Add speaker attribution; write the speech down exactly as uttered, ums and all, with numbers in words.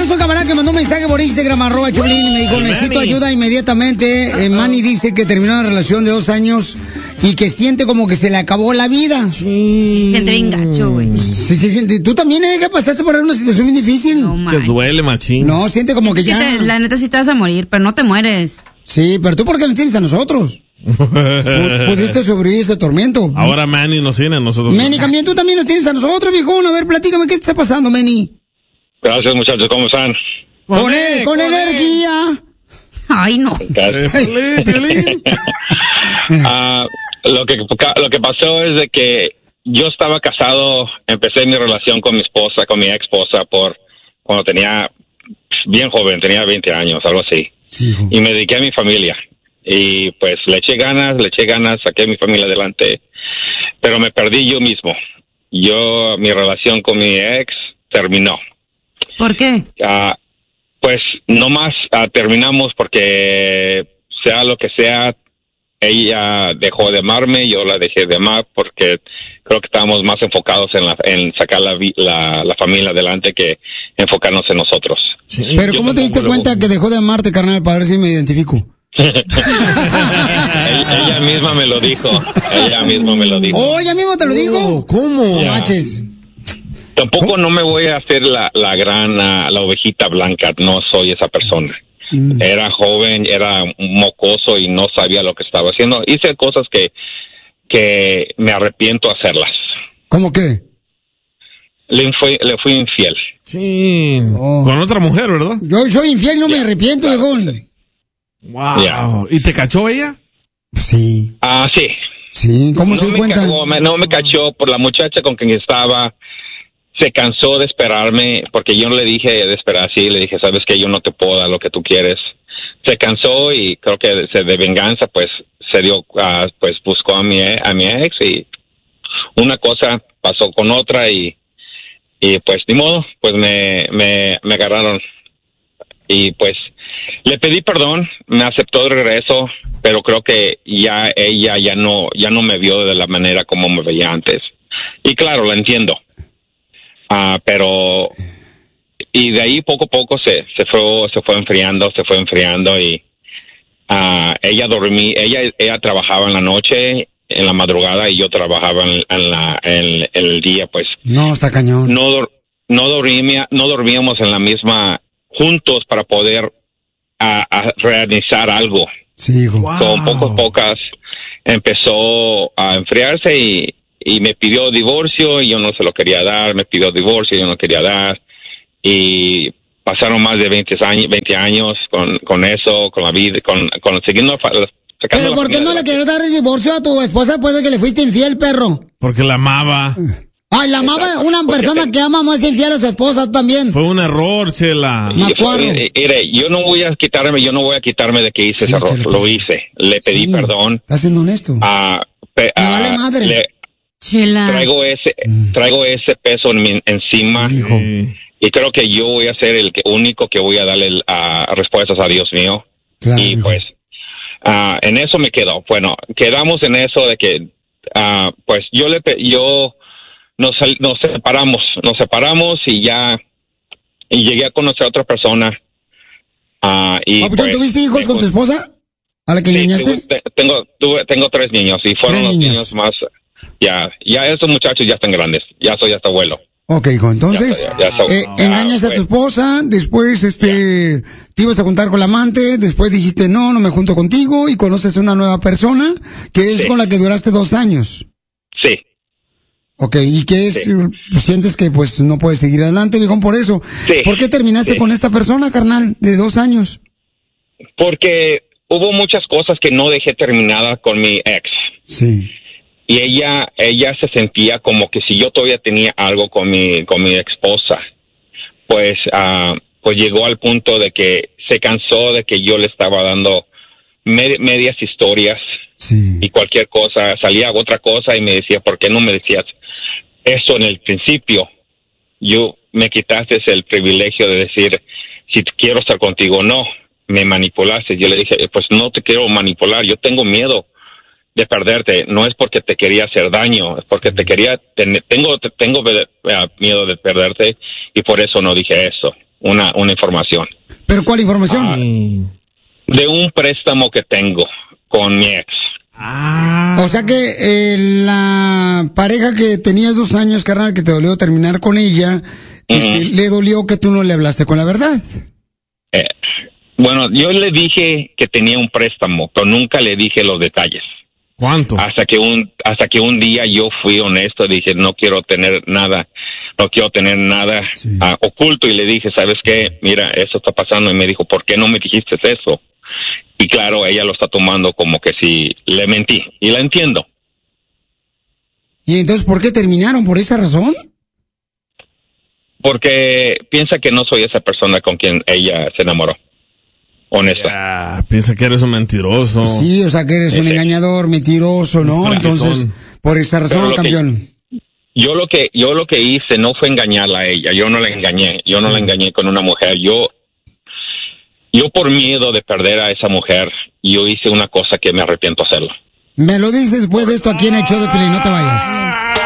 Speaker 1: tenemos un camarada que mandó un mensaje por Instagram, arroba Choplin, y me dijo, necesito ayuda inmediatamente. Eh, Manny dice que terminó una relación de dos años y que siente como que se le acabó la vida.
Speaker 2: Sí. Siente bien gacho, güey.
Speaker 1: Sí, sí, sí. ¿Tú también, eh, que pasaste por una situación bien difícil?
Speaker 2: No,
Speaker 3: Que duele, machín.
Speaker 1: No, siente como que
Speaker 2: Sí,
Speaker 1: ya...
Speaker 2: te- la neta sí te vas a morir, pero no te mueres.
Speaker 1: Sí, pero tú, ¿por qué nos tienes a nosotros? Pu- Pudiste sobrevivir ese tormento.
Speaker 3: Ahora Manny nos tiene a nosotros.
Speaker 1: Manny, también tú también nos tienes a nosotros, viejón. A ver, platícame, ¿qué te está pasando, Manny?
Speaker 4: Gracias, muchachos, ¿cómo están?
Speaker 1: Con, él, con, con energía.
Speaker 2: Ay, no.
Speaker 3: Eh, Piolín,
Speaker 4: Ah, lo que lo que pasó es de que yo estaba casado, empecé mi relación con mi esposa, con mi ex esposa, por cuando tenía bien joven, tenía veinte años, algo así.
Speaker 1: Sí, hijo.
Speaker 4: Y me dediqué a mi familia. Y pues le eché ganas, le eché ganas, saqué a mi familia adelante, pero me perdí yo mismo. Yo, mi relación con mi ex terminó.
Speaker 2: ¿Por qué?
Speaker 4: Ah, pues no más ah, terminamos porque sea lo que sea, ella dejó de amarme, yo la dejé de amar porque creo que estábamos más enfocados en, la, en sacar la, vi- la, la familia adelante que enfocarnos en nosotros.
Speaker 1: Pero
Speaker 4: Yo
Speaker 1: ¿cómo te diste
Speaker 4: tampoco
Speaker 1: cuenta
Speaker 4: luego-
Speaker 1: que dejó de amarte, carnal, para ver si me identifico?
Speaker 4: ella, ella misma me lo dijo, ella misma me lo dijo.
Speaker 1: Oh, ¿ya mismo te lo digo?
Speaker 3: ¿Cómo?
Speaker 1: No manches.
Speaker 4: Tampoco no me voy a hacer la, la gran, ah, la ovejita blanca, no soy esa persona.
Speaker 1: Mm.
Speaker 4: Era joven, era mocoso y no sabía lo que estaba haciendo. Hice cosas que, que me arrepiento hacerlas.
Speaker 1: ¿Cómo qué?
Speaker 4: Le fui, le fui infiel.
Speaker 3: Sí.
Speaker 1: Oh.
Speaker 3: Con otra mujer, ¿verdad?
Speaker 1: Yo soy infiel, no me arrepiento, viejón.
Speaker 3: Wow.
Speaker 4: Ya.
Speaker 3: ¿Y te cachó ella?
Speaker 1: Sí,
Speaker 4: Ah, sí.
Speaker 1: sí, ¿cómo
Speaker 4: no
Speaker 1: se dio
Speaker 4: me
Speaker 1: cuenta?
Speaker 4: cagó, me- no me cachó por la muchacha con quien estaba. Se cansó de esperarme porque yo no le dije de esperar así, le dije, sabes que yo no te puedo dar lo que tú quieres. Se cansó y creo que de, de venganza pues se dio, ah, pues buscó a mi, a mi ex y una cosa pasó con otra y, y pues ni modo, pues me, me, me agarraron y pues le pedí perdón, me aceptó de regreso, pero creo que ya ella ya no, ya no me vio de la manera como me veía antes. Y claro, la entiendo. Ah, pero y de ahí poco a poco se se fue se fue enfriando, se fue enfriando y ah, ella dormí, ella ella trabajaba en la noche, en la madrugada y yo trabajaba en, en la en, en el día, pues
Speaker 1: No, está cañón.
Speaker 4: no dor- no dormía, no dormíamos en la misma juntos para poder a, a realizar algo.
Speaker 1: Sí, hijo.
Speaker 3: Wow.
Speaker 4: Con pocas pocas empezó a enfriarse y, y me pidió divorcio y yo no se lo quería dar, me pidió divorcio y yo no quería dar y pasaron más de veinte años, veinte años con, con eso, con la vida, con, con siguiendo fa- sacando
Speaker 1: Pero
Speaker 4: la
Speaker 1: ¿por qué
Speaker 4: familia
Speaker 1: no le
Speaker 4: adelante.
Speaker 1: quieres dar el divorcio a tu esposa después de que le fuiste infiel, perro?
Speaker 3: Porque la amaba.
Speaker 1: Ay, la amaba,
Speaker 4: Exacto,
Speaker 1: una
Speaker 4: porque
Speaker 1: persona
Speaker 4: te-
Speaker 1: que ama más infiel a su esposa, tú también.
Speaker 3: Fue un error, Chela.
Speaker 1: Me acuerdo.
Speaker 4: Yo, eh, mire, yo no voy a quitarme, yo no voy a quitarme de que hice
Speaker 1: Sí,
Speaker 4: ese error,
Speaker 1: échale,
Speaker 4: lo
Speaker 1: pues.
Speaker 4: hice, le pedí
Speaker 1: Sí,
Speaker 4: perdón.
Speaker 1: Estás siendo honesto.
Speaker 4: a pe-
Speaker 1: Me
Speaker 4: a-
Speaker 1: vale madre.
Speaker 4: le-
Speaker 2: Chela.
Speaker 4: traigo ese,
Speaker 1: Mm.
Speaker 4: traigo ese peso en mi- encima.
Speaker 1: Sí, hijo.
Speaker 3: Sí.
Speaker 4: Y creo que yo voy a ser el que, único que voy a darle a respuestas a Dios mío.
Speaker 1: Claro,
Speaker 4: y
Speaker 1: hijo.
Speaker 4: pues, ah, en eso me quedo. Bueno, quedamos en eso de que, ah, pues yo le, pe- yo, nos, sal- nos separamos, nos separamos y ya, y llegué a conocer a otra persona. Ah, y
Speaker 1: Papuchón,
Speaker 4: pues,
Speaker 1: ¿tuviste hijos con tu
Speaker 4: pues,
Speaker 1: esposa? ¿A la que
Speaker 4: sí,
Speaker 1: engañaste?
Speaker 4: tuve- te- tengo, tuve, tengo tres niños y fueron
Speaker 1: Tres
Speaker 4: los
Speaker 1: niños.
Speaker 4: niños más, ya, ya esos muchachos ya están grandes, ya soy hasta abuelo.
Speaker 1: Ok, hijo, entonces,
Speaker 4: Ya, ya, ya,
Speaker 1: eh,
Speaker 4: ya,
Speaker 1: engañas a tu
Speaker 4: pues.
Speaker 1: esposa, después, este, te ibas a juntar con la amante, después dijiste, no, no me junto contigo, y conoces una nueva persona, que es
Speaker 4: Sí.
Speaker 1: con la que duraste dos años.
Speaker 4: Sí.
Speaker 1: Ok, ¿y qué es?
Speaker 4: Sí.
Speaker 1: Pues, sientes que, pues, no puedes seguir adelante, viejón, por eso.
Speaker 4: Sí.
Speaker 1: ¿Por qué terminaste
Speaker 4: Sí.
Speaker 1: con esta persona, carnal, de dos años?
Speaker 4: Porque hubo muchas cosas que no dejé terminada con mi ex.
Speaker 1: Sí.
Speaker 4: Y ella, ella se sentía como que si yo todavía tenía algo con mi, con mi esposa, pues, ah, pues llegó al punto de que se cansó de que yo le estaba dando med- medias historias
Speaker 1: Sí.
Speaker 4: y cualquier cosa, salía otra cosa y me decía, ¿por qué no me decías eso en el principio? Yo me quitaste el privilegio de decir si quiero estar contigo o no. Me manipulaste. Yo le dije, pues no te quiero manipular, yo tengo miedo de perderte. No es porque te quería hacer daño, es porque te quería, ten- tengo tengo eh, miedo de perderte y por eso no dije eso. una, una información.
Speaker 1: ¿Pero cuál información?
Speaker 4: Ah, de un préstamo que tengo con mi ex.
Speaker 3: Ah.
Speaker 1: O sea que eh, la pareja que tenías dos años, carnal, que te dolió terminar con ella, uh-huh. este, le dolió que tú no le hablaste con la verdad.
Speaker 4: Eh, bueno, yo le dije que tenía un préstamo, pero nunca le dije los detalles.
Speaker 3: ¿Cuánto?
Speaker 4: Hasta que un hasta que un día yo fui honesto y dije, no quiero tener nada, no quiero tener nada sí. uh, oculto, y le dije, ¿sabes qué? Mira, eso está pasando. Y me dijo, ¿por qué no me dijiste eso? Y claro, ella lo está tomando como que si le mentí, y la entiendo.
Speaker 1: ¿Y entonces por qué terminaron? ¿Por esa razón?
Speaker 4: Porque piensa que no soy esa persona con quien ella se enamoró. Honesta.
Speaker 3: Yeah, piensa que eres un mentiroso.
Speaker 1: Sí, o sea, que eres un sí. engañador, mentiroso, ¿no? Un Entonces, por esa razón, campeón.
Speaker 4: Que, yo lo que yo lo que hice no fue engañarla a ella. Yo no la engañé. Yo sí. no la engañé con una mujer. Yo yo por miedo de perder a esa mujer, yo hice una cosa que me arrepiento hacerlo.
Speaker 1: Me lo dices después de esto aquí en el show de Piolín, no te vayas.